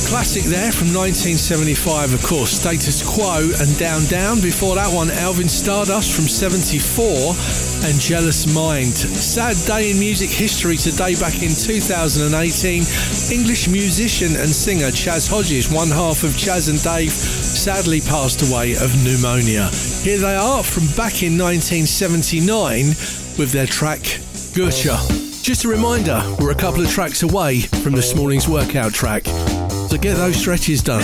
Classic there from 1975, of course, Status Quo and Down Down. Before that one, Alvin Stardust from 74 and Jealous Mind. Sad day in music history today. Back in 2018, English musician and singer Chaz Hodges, one half of Chaz and Dave, sadly passed away of pneumonia. Here they are from back in 1979 with their track Gurcha. Just a reminder, we're a couple of tracks away from this morning's workout track, so get those stretches done.